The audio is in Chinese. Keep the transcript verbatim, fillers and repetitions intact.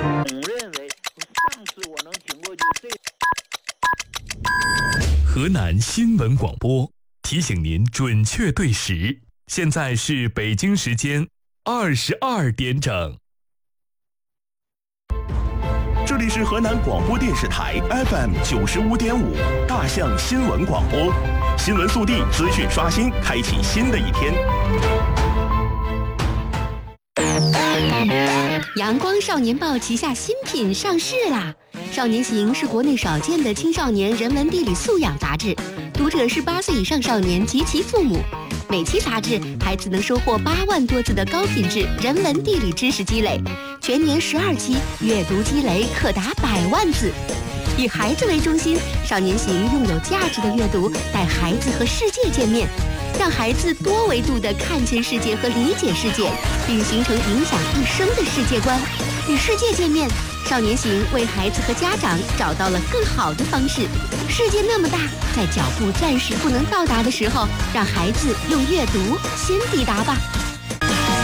总认为上次我能挺过去这。 河南新闻广播提醒您准确对时，现在是北京时间二十二点整。 这里是河南广播电视台 F M 九十五点五大象新闻广播，新闻速递，资讯刷新，开启新的一天。 阳光少年报旗下新品上市啦！少年行是国内少见的青少年人文地理素养杂志，读者是八岁以上少年及其父母。每期杂志，孩子能收获八万多字的高品质人文地理知识积累，全年十二期，阅读积累可达百万字。以孩子为中心，少年行用有价值的阅读带孩子和世界见面，让孩子多维度地看见世界和理解世界，并形成影响一生的世界观。与世界见面，少年行为孩子和家长找到了更好的方式。世界那么大，在脚步暂时不能到达的时候，让孩子用阅读先抵达吧。